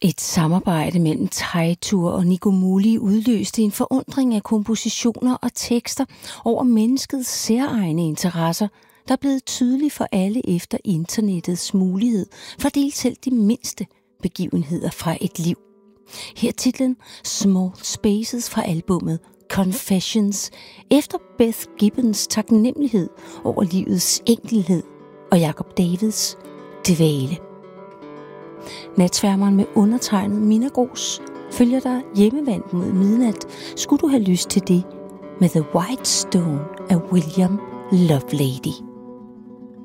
Et samarbejde mellem Teitur og Nico Muhly udløste en forundring af kompositioner og tekster over menneskets særegne interesser, der er blevet tydelig for alle efter internettets mulighed for at dele selv de mindste begivenheder fra et liv. Her titlen Small Spaces fra albummet Confessions, efter Beth Gibbons taknemmelighed over livets enkelhed og Jacob Davids dvale. Natsværmeren med undertegnet Minna Grooss følger dig hjemmevandt mod midnat, skulle du have lyst til det, med The White Stone af William Lovelady.